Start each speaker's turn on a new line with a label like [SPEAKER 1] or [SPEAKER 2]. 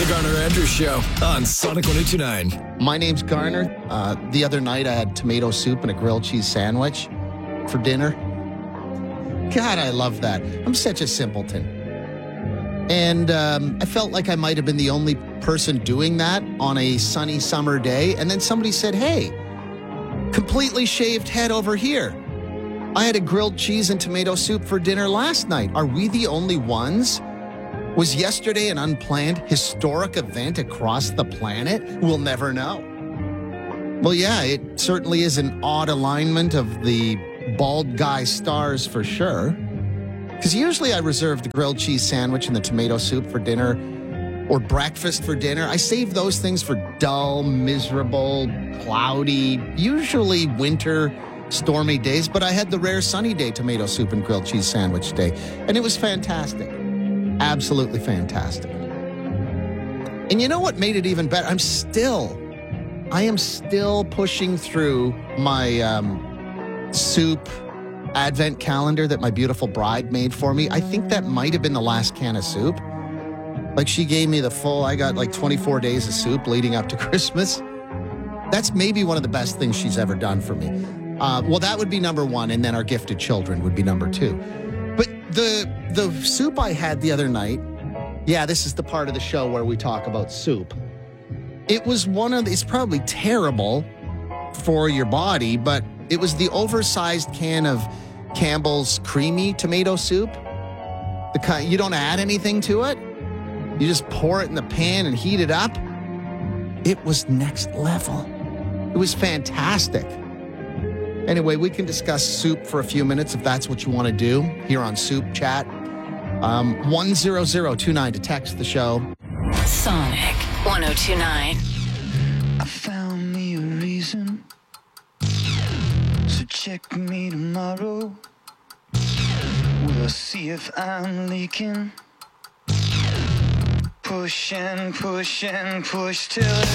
[SPEAKER 1] The Garner Andrews Show on Sonic 102.9.
[SPEAKER 2] My name's Garner. The other night I had tomato soup and a grilled cheese sandwich for dinner. God, I love that. I'm such a simpleton. And I felt like I might have been the only person doing that on a sunny summer day. And then somebody said, hey, completely shaved head over here. I had a grilled cheese and tomato soup for dinner last night. Are we the only ones? Was yesterday an unplanned historic event across the planet? We'll never know. Well, yeah, it certainly is an odd alignment of the bald guy stars for sure. Because usually I reserve the grilled cheese sandwich and the tomato soup for dinner or breakfast for dinner. I save those things for dull, miserable, cloudy, usually winter, stormy days. But I had the rare sunny day tomato soup and grilled cheese sandwich day. And it was fantastic. Absolutely fantastic. And you know what made it even better? I am still pushing through my soup advent calendar that my beautiful bride made for me. I think that might have been the last can of soup. Like she gave me I got like 24 days of soup leading up to Christmas. That's maybe one of the best things she's ever done for me. Well, that would be number one, and then our gifted children would be number two. But the soup I had the other night, yeah, this is the part of the show where we talk about soup. It's probably terrible for your body, but it was the oversized can of Campbell's creamy tomato soup. The kind you don't add anything to it. You just pour it in the pan and heat it up. It was next level. It was fantastic. Anyway, we can discuss soup for a few minutes if that's what you want to do here on Soup Chat. 10029 to text the show.
[SPEAKER 3] Sonic 102.9.
[SPEAKER 4] I found me a reason, so check me tomorrow. We'll see if I'm leaking. Push and push and push till